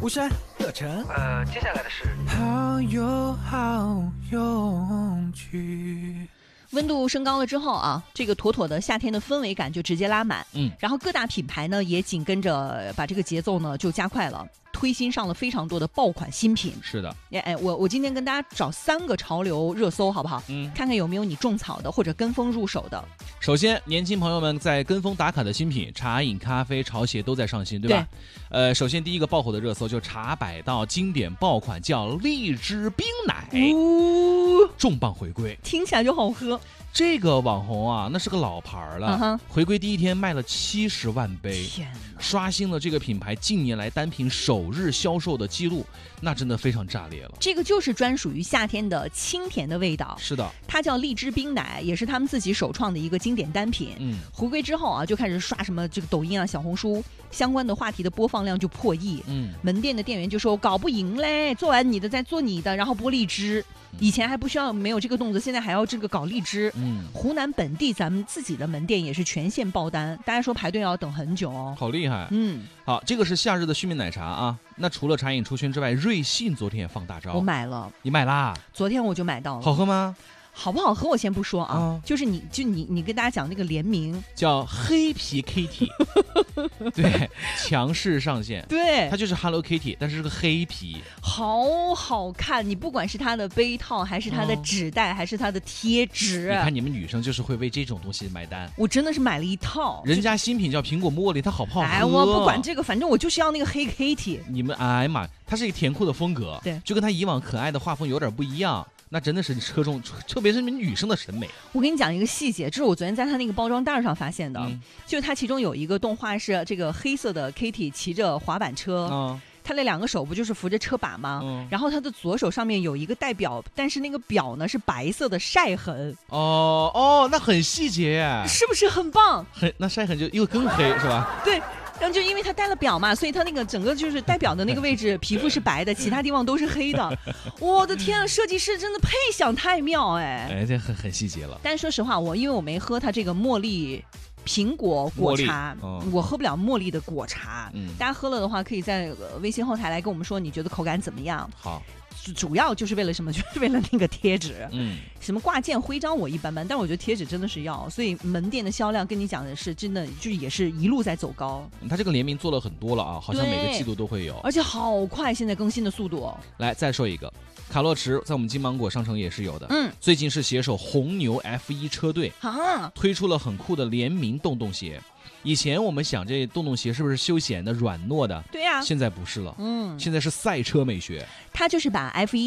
巫山乐成， 接下来的是好有好勇气。 温度升高了之后啊，这个妥妥的夏天的氛围感就直接拉满。然后各大品牌呢也紧跟着把这个节奏呢就加快了，推新上了非常多的爆款新品。 是的， 我今天跟大家找3个潮流热搜好不好？看看有没有你种草的或者跟风入手的。 首先，年轻朋友们在跟风打卡的新品，茶饮、咖啡、潮鞋都在上新，对吧？对。首先第一个爆火的热搜就茶百道经典爆款叫荔枝冰奶，重磅回归， 听起来就好喝。 这个网红啊，那是个老牌了，回归第一天卖了70万杯，刷新了这个品牌近年来单品首日销售的记录，那真的非常炸裂了。 这个就是专属于夏天的清甜的味道。 是的， 它叫荔枝冰奶，也是他们自己首创的一个经典单品。回归之后啊，就开始刷什么这个抖音啊、小红书相关的话题的播放量就破亿。门店的店员就说搞不赢嘞，做完你的再做你的，然后播荔枝。以前还不需要没有这个动作，现在还要这个搞荔枝。湖南本地咱们自己的门店也是全线爆单，大家说排队要等很久哦， 好厉害。好，这个是夏日的续命奶茶啊。那除了茶饮出圈之外，瑞幸昨天也放大招。 我买了。 你买啦？ 昨天我就买到了。 好喝吗？ 好不好喝我先不说啊，就是你跟大家讲那个联名叫黑皮 Kitty， 对，强势上线， 对， 它就是 Hello Kitty， 但是是个黑皮， 好好看。你不管是它的杯套，还是它的纸袋，还是它的贴纸， 你看你们女生就是会为这种东西买单。 我真的是买了一套， 人家新品叫苹果茉莉，它好不好喝？ 哎，我不管这个，反正我就是要那个黑 Kitty。 你们哎呀妈，它是一个甜酷的风格， 对， 就跟它以往可爱的画风有点不一样。那真的是侧重，特别是你们女生的审美。 我跟你讲一个细节，这是我昨天在它那个包装袋上发现的，就是它其中有一个动画是这个黑色的 Kitty 骑着滑板车，他那2个手不就是扶着车把吗？然后他的左手上面有一个带表，但是那个表呢是白色的晒痕。 那很细节， 是不是很棒？ 那晒痕就又更黑是吧？ 对。然后就因为他戴了表嘛，所以他那个整个就是戴表的那个位置皮肤是白的，其他地方都是黑的。我的天啊，设计师真的配享太妙哎！ 这很细节了。 但是说实话，因为我没喝它这个茉莉苹果果茶，我喝不了茉莉的果茶。大家喝了的话，可以在微信后台来跟我们说你觉得口感怎么样。 好。 主要就是为了什么？就是为了那个贴纸。什么挂件徽章我一般般，但我觉得贴纸真的是要，所以门店的销量跟你讲的是真的，就也是一路在走高。 它这个联名做了很多了啊，好像每个季度都会有， 而且好快，现在更新的速度。 来，再说一个，卡洛驰在我们金芒果商城也是有的。最近是携手红牛 F1 车队推出了很酷的联名洞洞鞋。以前我们想这洞洞鞋是不是休闲的、软糯的？ 对呀， 现在不是了。现在是赛车美学。 它就是把 F1